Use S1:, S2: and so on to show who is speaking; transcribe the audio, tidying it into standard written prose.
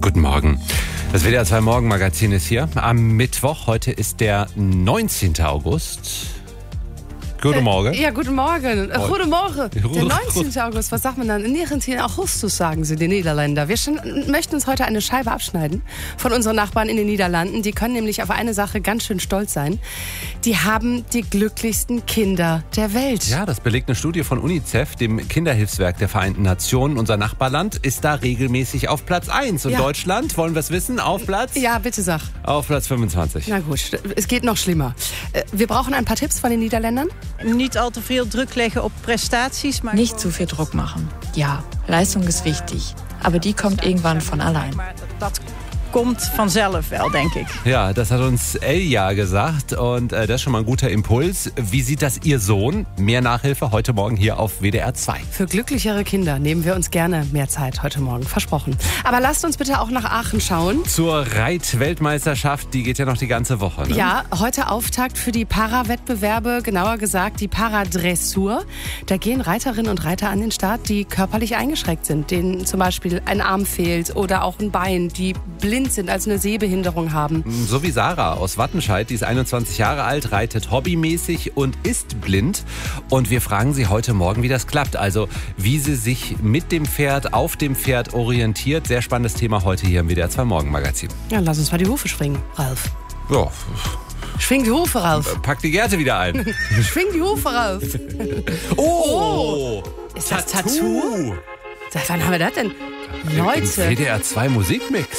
S1: Guten Morgen. Das WDR 2 Morgenmagazin ist hier am Mittwoch. Heute ist der 19. August. Guten Morgen.
S2: Ja, guten Morgen. Guten Morgen. Der 19. August, was sagt man dann? 19. Augustus, sagen sie, die Niederländer. Wir möchten uns heute eine Scheibe abschneiden von unseren Nachbarn in den Niederlanden. Die können nämlich auf eine Sache ganz schön stolz sein. Die haben die glücklichsten Kinder der Welt.
S1: Ja, das belegt eine Studie von UNICEF, dem Kinderhilfswerk der Vereinten Nationen. Unser Nachbarland ist da regelmäßig auf Platz 1. Und Deutschland, wollen wir es wissen, auf Platz?
S2: Ja, bitte sag.
S1: Auf Platz 25.
S2: Na gut, es geht noch schlimmer. Wir brauchen ein paar Tipps von den Niederländern.
S3: Nicht allzu viel Druck legen auf Prestaties.
S4: Nicht zu viel Druck machen. Ja, Leistung ist wichtig. Aber die kommt irgendwann von allein.
S3: Das kommt vanzelf wel, denk ich.
S1: Ja, das hat uns Elja gesagt und das ist schon mal ein guter Impuls. Wie sieht das Ihr Sohn? Mehr Nachhilfe heute Morgen hier auf WDR 2.
S2: Für glücklichere Kinder nehmen wir uns gerne mehr Zeit heute Morgen, versprochen. Aber lasst uns bitte auch nach Aachen schauen.
S1: Zur Reitweltmeisterschaft, die geht ja noch die ganze Woche. Ne?
S2: Ja, heute Auftakt für die Para-Wettbewerbe, genauer gesagt die Paradressur. Da gehen Reiterinnen und Reiter an den Start, die körperlich eingeschränkt sind, denen zum Beispiel ein Arm fehlt oder auch ein Bein, die blind sind, also eine Sehbehinderung haben.
S1: So wie Sarah aus Wattenscheid, die ist 21 Jahre alt, reitet hobbymäßig und ist blind. Und wir fragen sie heute Morgen, wie das klappt. Also wie sie sich mit dem Pferd, auf dem Pferd orientiert. Sehr spannendes Thema heute hier im WDR 2 Morgenmagazin.
S2: Ja, lass uns mal die Hufe schwingen, Ralf.
S1: Ja.
S2: Schwing die Hufe, Ralf.
S1: Pack die Gerte wieder ein.
S2: Schwing die Hufe, Ralf.
S1: Oh!
S2: Ist das Tattoo? Seit wann haben wir das denn?
S1: Leute. WDR 2 Musikmix.